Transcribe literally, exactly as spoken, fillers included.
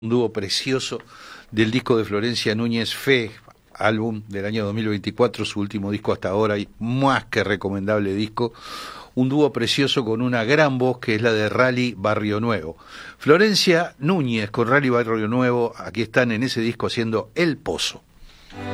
Un dúo precioso del disco de Florencia Núñez, Fe, álbum del año dos mil veinticuatro, su último disco hasta ahora, y más que recomendable disco. Un dúo precioso con una gran voz que es la de Rally Barrio Nuevo. Florencia Núñez con Rally Barrio Nuevo, aquí están en ese disco haciendo El Pozo.